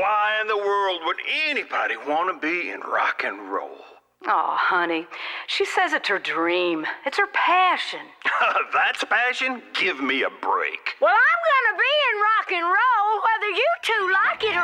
why in the world would anybody want to be in rock and roll? Oh, honey, she says it's her dream. It's her passion. That's passion? Give me a break. Well, I'm gonna be in rock and roll, whether you two like it or